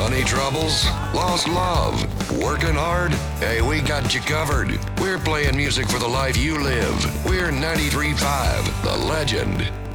Money troubles? Lost love? Working hard? Hey, we got you covered. We're playing music for the life you live. We're 93.5, The Legend.